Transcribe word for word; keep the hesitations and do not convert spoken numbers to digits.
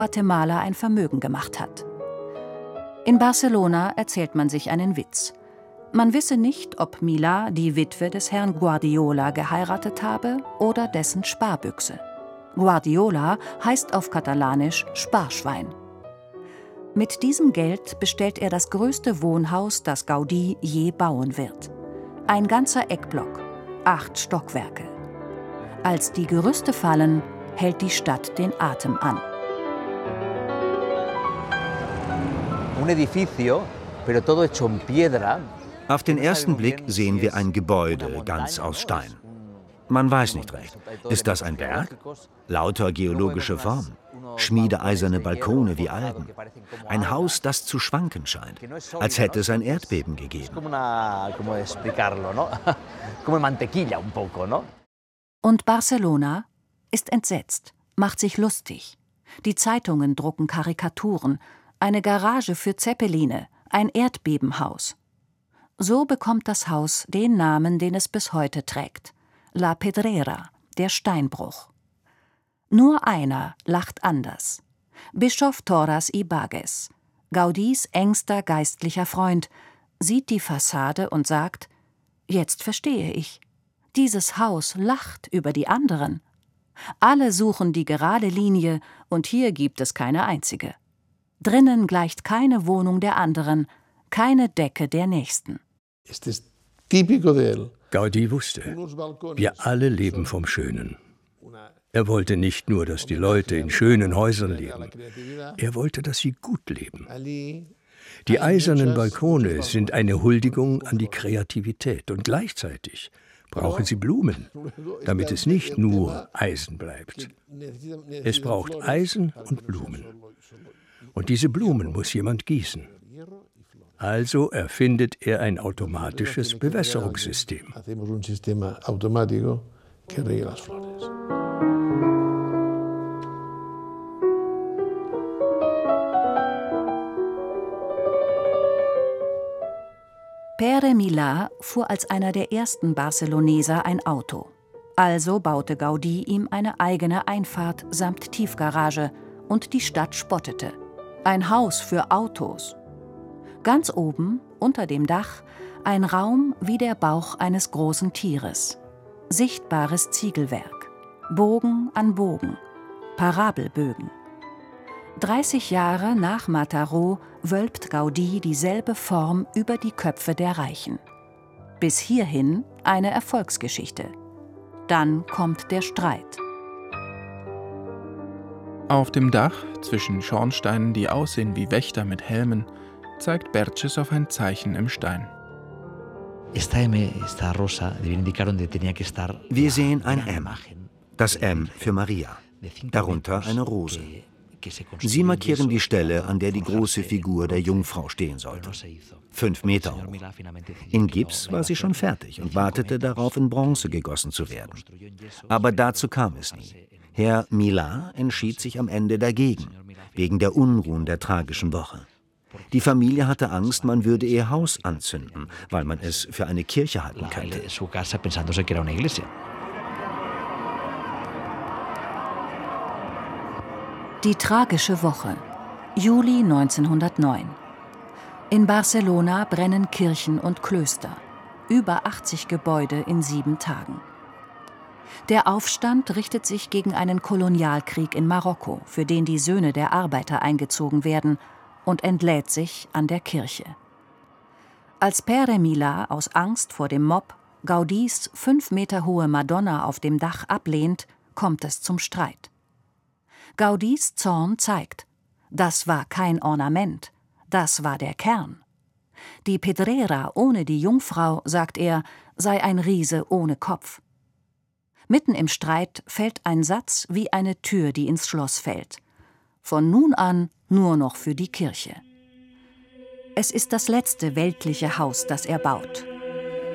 Guatemala ein Vermögen gemacht hat. In Barcelona erzählt man sich einen Witz. Man wisse nicht, ob Milà die Witwe des Herrn Guardiola geheiratet habe oder dessen Sparbüchse. Guardiola heißt auf Katalanisch Sparschwein. Mit diesem Geld bestellt er das größte Wohnhaus, das Gaudí je bauen wird. Ein ganzer Eckblock, acht Stockwerke. Als die Gerüste fallen, hält die Stadt den Atem an. Auf den ersten Blick sehen wir ein Gebäude ganz aus Stein. Man weiß nicht recht. Ist das ein Berg? Lauter geologische Formen. Schmiedeeiserne Balkone wie Algen. Ein Haus, das zu schwanken scheint, als hätte es ein Erdbeben gegeben. Und Barcelona ist entsetzt, macht sich lustig. Die Zeitungen drucken Karikaturen, eine Garage für Zeppeline, ein Erdbebenhaus. So bekommt das Haus den Namen, den es bis heute trägt: La Pedrera, der Steinbruch. Nur einer lacht anders: Bischof Torras y Bages, Gaudís engster geistlicher Freund, sieht die Fassade und sagt: Jetzt verstehe ich. Dieses Haus lacht über die anderen. Alle suchen die gerade Linie und hier gibt es keine einzige. Drinnen gleicht keine Wohnung der anderen, keine Decke der nächsten. Gaudí wusste, wir alle leben vom Schönen. Er wollte nicht nur, dass die Leute in schönen Häusern leben. Er wollte, dass sie gut leben. Die eisernen Balkone sind eine Huldigung an die Kreativität und gleichzeitig brauchen sie Blumen, damit es nicht nur Eisen bleibt. Es braucht Eisen und Blumen. Und diese Blumen muss jemand gießen. Also erfindet er ein automatisches Bewässerungssystem. Pere Milà fuhr als einer der ersten Barceloneser ein Auto. Also baute Gaudí ihm eine eigene Einfahrt samt Tiefgarage und die Stadt spottete. Ein Haus für Autos. Ganz oben, unter dem Dach, ein Raum wie der Bauch eines großen Tieres. Sichtbares Ziegelwerk. Bogen an Bogen. Parabelbögen. dreißig Jahre nach Mataró wölbt Gaudí dieselbe Form über die Köpfe der Reichen. Bis hierhin eine Erfolgsgeschichte. Dann kommt der Streit. Auf dem Dach, zwischen Schornsteinen, die aussehen wie Wächter mit Helmen, zeigt Berches auf ein Zeichen im Stein. Wir sehen ein M, das M für Maria, darunter eine Rose. Sie markieren die Stelle, an der die große Figur der Jungfrau stehen sollte. Fünf Meter hoch. In Gips war sie schon fertig und wartete darauf, in Bronze gegossen zu werden. Aber dazu kam es nie. Herr Milà entschied sich am Ende dagegen, wegen der Unruhen der tragischen Woche. Die Familie hatte Angst, man würde ihr Haus anzünden, weil man es für eine Kirche halten könnte. Die tragische Woche. Juli neunzehnhundertneun. In Barcelona brennen Kirchen und Klöster. Über achtzig Gebäude in sieben Tagen. Der Aufstand richtet sich gegen einen Kolonialkrieg in Marokko, für den die Söhne der Arbeiter eingezogen werden, und entlädt sich an der Kirche. Als Pere Milà aus Angst vor dem Mob Gaudís fünf Meter hohe Madonna auf dem Dach ablehnt, kommt es zum Streit. Gaudís Zorn zeigt, das war kein Ornament, das war der Kern. Die Pedrera ohne die Jungfrau, sagt er, sei ein Riese ohne Kopf. Mitten im Streit fällt ein Satz wie eine Tür, die ins Schloss fällt. Von nun an nur noch für die Kirche. Es ist das letzte weltliche Haus, das er baut.